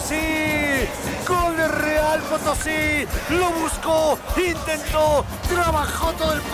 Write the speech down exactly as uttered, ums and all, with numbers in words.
Potosí. Gol de Real Potosí. Lo buscó, intentó, trabajó todo el